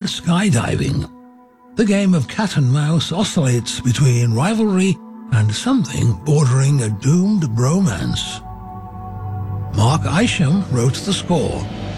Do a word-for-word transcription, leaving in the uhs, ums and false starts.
skydiving. The game of cat and mouse oscillates between rivalry and something bordering a doomed bromance. Mark Isham wrote the score.